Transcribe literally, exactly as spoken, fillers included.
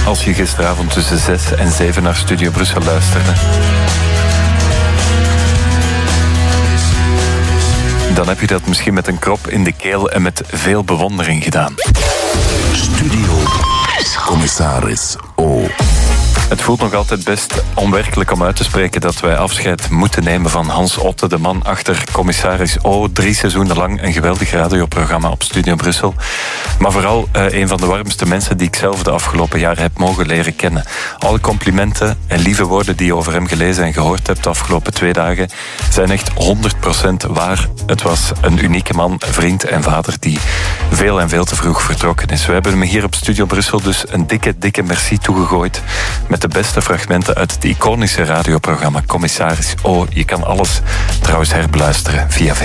als je gisteravond tussen zes en zeven naar Studio Brussel luisterde. Dan heb je dat misschien met een krop in de keel en met veel bewondering gedaan. Studio Brussel. Commissaris O. Het voelt nog altijd best onwerkelijk om uit te spreken dat wij afscheid moeten nemen van Hans Otte, de man achter Commissaris O. Drie seizoenen lang een geweldig radioprogramma op Studio Brussel. Maar vooral uh, een van de warmste mensen die ik zelf de afgelopen jaren heb mogen leren kennen. Alle complimenten en lieve woorden die je over hem gelezen en gehoord hebt de afgelopen twee dagen zijn echt honderd procent waar. Het was een unieke man, vriend en vader die veel en veel te vroeg vertrokken is. We hebben hem hier op Studio Brussel dus een dikke, dikke merci toegegooid met de beste fragmenten uit het iconische radioprogramma Commissaris O. Je kan alles trouwens herbeluisteren via V